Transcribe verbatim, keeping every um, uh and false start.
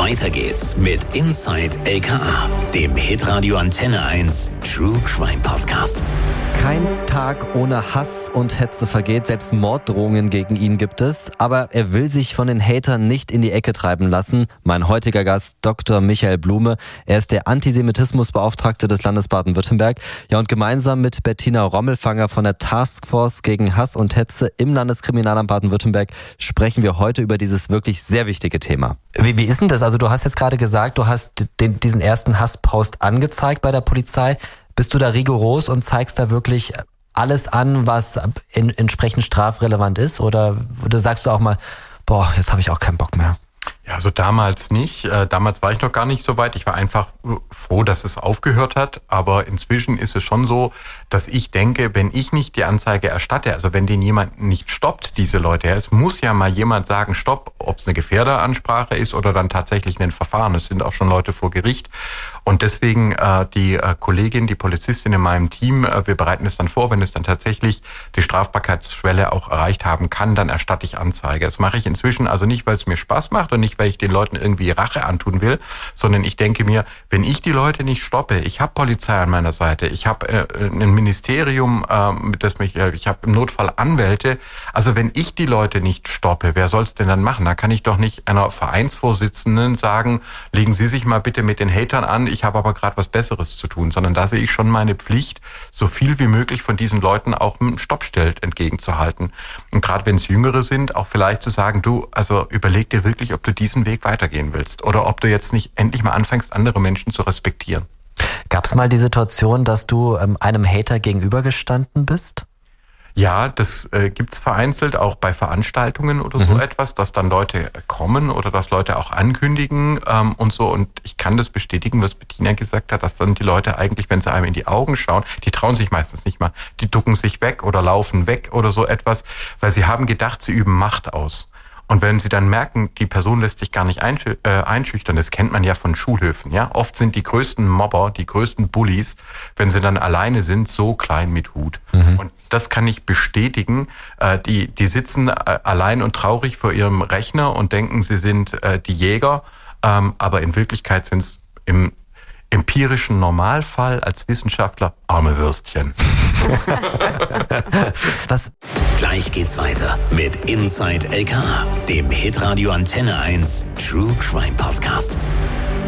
Weiter geht's mit Inside L K A, dem Hitradio Antenne eins True Crime Podcast. Kein Tag ohne Hass und Hetze vergeht, selbst Morddrohungen gegen ihn gibt es. Aber er will sich von den Hatern nicht in die Ecke treiben lassen. Mein heutiger Gast, Doktor Michael Blume. Er ist der Antisemitismusbeauftragte des Landes Baden-Württemberg. Ja, und gemeinsam mit Bettina Rommelfanger von der Taskforce gegen Hass und Hetze im Landeskriminalamt Baden-Württemberg sprechen wir heute über dieses wirklich sehr wichtige Thema. Wie, wie ist denn das? Also du hast jetzt gerade gesagt, du hast den, diesen ersten Hasspost angezeigt bei der Polizei. Bist du da rigoros und zeigst da wirklich alles an, was in, entsprechend strafrelevant ist? Oder, oder sagst du auch mal, boah, jetzt habe ich auch keinen Bock mehr? Ja, also damals nicht. Äh, damals war ich noch gar nicht so weit. Ich war einfach froh, dass es aufgehört hat. Aber inzwischen ist es schon so, dass ich denke, wenn ich nicht die Anzeige erstatte, also wenn den jemand nicht stoppt, diese Leute, es muss ja mal jemand sagen, stopp, ob es eine Gefährderansprache ist oder dann tatsächlich ein Verfahren. Es sind auch schon Leute vor Gericht. Und deswegen äh, die äh, Kollegin, die Polizistin in meinem Team, äh, wir bereiten es dann vor, wenn es dann tatsächlich die Strafbarkeitsschwelle auch erreicht haben kann, dann erstatte ich Anzeige. Das mache ich inzwischen also nicht, weil es mir Spaß macht und nicht, weil ich den Leuten irgendwie Rache antun will, sondern ich denke mir, wenn ich die Leute nicht stoppe, ich habe Polizei an meiner Seite, ich habe äh, ein Ministerium, äh, das mich, äh, ich habe im Notfall Anwälte, also wenn ich die Leute nicht stoppe, wer soll es denn dann machen? Da kann ich doch nicht einer Vereinsvorsitzenden sagen, legen Sie sich mal bitte mit den Hatern an, ich habe aber gerade was Besseres zu tun, sondern da sehe ich schon meine Pflicht, so viel wie möglich von diesen Leuten auch mit dem Stoppschild entgegenzuhalten. Und gerade wenn es Jüngere sind, auch vielleicht zu sagen, du, also überleg dir wirklich, ob du diesen Weg weitergehen willst oder ob du jetzt nicht endlich mal anfängst, andere Menschen zu respektieren. Gab es mal die Situation, dass du ähm, einem Hater gegenübergestanden bist? Ja, das äh, gibt's vereinzelt, auch bei Veranstaltungen oder mhm. so etwas, dass dann Leute kommen oder dass Leute auch ankündigen ähm, und so. Und ich kann das bestätigen, was Bettina gesagt hat, dass dann die Leute eigentlich, wenn sie einem in die Augen schauen, die trauen sich meistens nicht mal. Die ducken sich weg oder laufen weg oder so etwas, weil sie haben gedacht, sie üben Macht aus. Und wenn sie dann merken, die Person lässt sich gar nicht einschü- äh, einschüchtern, das kennt man ja von Schulhöfen, ja. Oft sind die größten Mobber, die größten Bullies, wenn sie dann alleine sind, so klein mit Hut. Mhm. Und das kann ich bestätigen. Äh, die, die sitzen äh, allein und traurig vor ihrem Rechner und denken, sie sind äh, die Jäger. Ähm, aber in Wirklichkeit sind es im empirischen Normalfall als Wissenschaftler arme Würstchen. Was? Gleich geht's weiter mit Inside L K A, dem Hitradio Antenne eins True Crime Podcast.